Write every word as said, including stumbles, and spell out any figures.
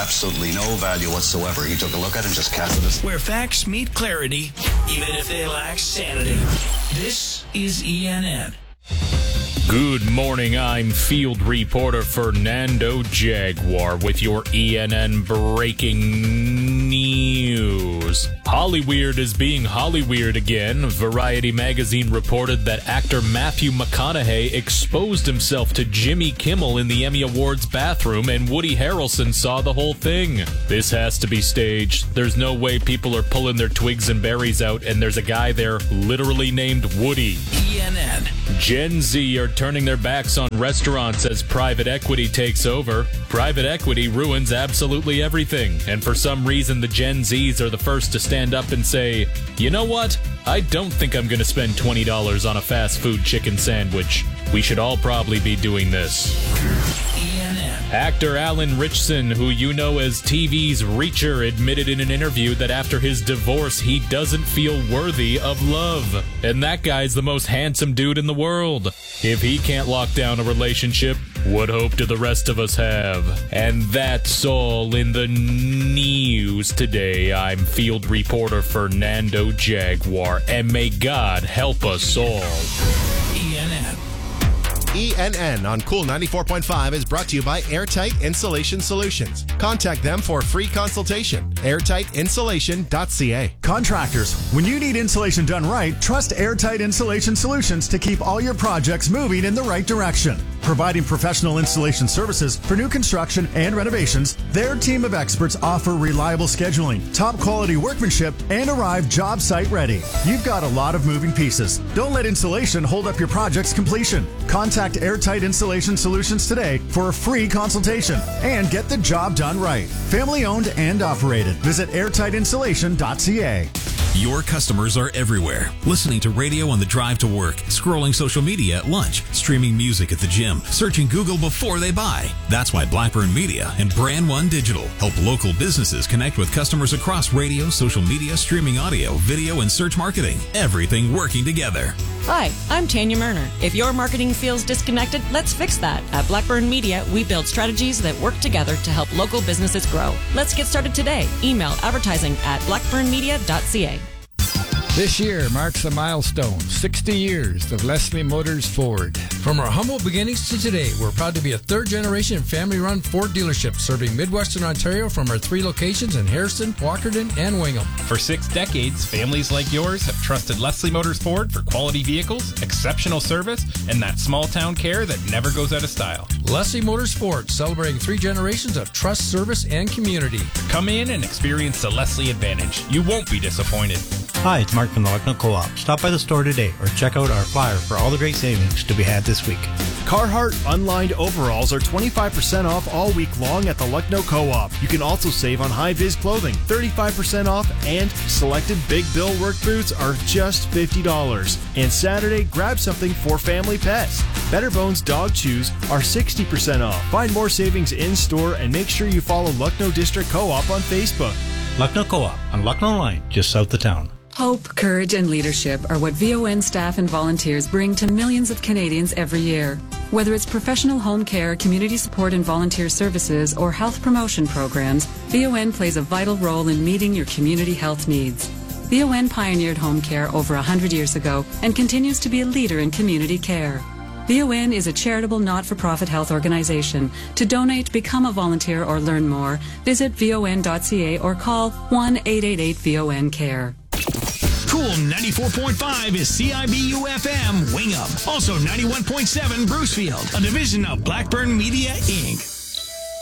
absolutely no value whatsoever. He took a look at it and just casted it. Where facts meet clarity, even if they lack sanity. This is E N N. Good morning, I'm field reporter Fernando Jaguar with your E N N breaking news. Hollyweird is being Hollyweird again. Variety magazine reported that actor Matthew McConaughey exposed himself to Jimmy Kimmel in the Emmy Awards bathroom, and Woody Harrelson saw the whole thing. This has to be staged. There's no way people are pulling their twigs and berries out and there's a guy there literally named Woody. E N N. Gen Z are turning their backs on restaurants as private equity takes over. Private equity ruins absolutely everything, and for some reason the Gen Zs are the first to stand up and say, you know what? I don't think I'm going to spend twenty dollars on a fast food chicken sandwich. We should all probably be doing this. E N N. Actor Alan Ritchson, who you know as T V's Reacher, admitted in an interview that after his divorce, he doesn't feel worthy of love. And that guy's the most handsome dude in the world. If he can't lock down a relationship, what hope do the rest of us have? And that's all in the news today. I'm field reporter Fernando Jaguar, and may God help us all. E N N. E N N on Cool ninety-four point five is brought to you by Airtight Insulation Solutions. Contact them for a free consultation. airtight insulation dot c a. Contractors, when you need insulation done right, trust Airtight Insulation Solutions to keep all your projects moving in the right direction. Providing professional installation services for new construction and renovations, their team of experts offer reliable scheduling, top quality workmanship, and arrive job site ready. You've got a lot of moving pieces. Don't let insulation hold up your project's completion. Contact Airtight Insulation Solutions today for a free consultation and get the job done right. Family owned and operated. Visit airtight insulation dot c a. Your customers are everywhere. Listening to radio on the drive to work, scrolling social media at lunch, streaming music at the gym, searching Google before they buy. That's why Blackburn Media and Brand One Digital help local businesses connect with customers across radio, social media, streaming audio, video, and search marketing. Everything working together. Hi, I'm Tanya Murner. If your marketing feels disconnected, let's fix that. At Blackburn Media, we build strategies that work together to help local businesses grow. Let's get started today. Email advertising at blackburn media dot c a. This year marks a milestone, sixty years of Leslie Motors Ford. From our humble beginnings to today, we're proud to be a third-generation family-run Ford dealership serving Midwestern Ontario from our three locations in Harrison, Walkerton, and Wingham. For six decades, families like yours have trusted Leslie Motors Ford for quality vehicles, exceptional service, and that small-town care that never goes out of style. Leslie Motors Ford, celebrating three generations of trust, service, and community. Come in and experience the Leslie Advantage. You won't be disappointed. Hi, it's Mark from the Lucknow Co-op. Stop by the store today or check out our flyer for all the great savings to be had this week. Carhartt unlined overalls are twenty-five percent off all week long at the Lucknow Co-op. You can also save on high-vis clothing, thirty-five percent off, and selected Big Bill work boots are just fifty dollars. And Saturday, grab something for family pets. Better Bones dog chews are sixty percent off. Find more savings in-store and make sure you follow Lucknow District Co-op on Facebook. Lucknow Co-op on Lucknow Line, just south of town. Hope, courage, and leadership are what V O N staff and volunteers bring to millions of Canadians every year. Whether it's professional home care, community support and volunteer services, or health promotion programs, V O N plays a vital role in meeting your community health needs. V O N pioneered home care over one hundred years ago and continues to be a leader in community care. V O N is a charitable not-for-profit health organization. To donate, become a volunteer, or learn more, visit V O N dot c a or call one eight eight eight V O N care. Cool ninety-four point five is C I B U F M Wingham. Also ninety-one point seven Brucefield, a division of Blackburn Media, Incorporated.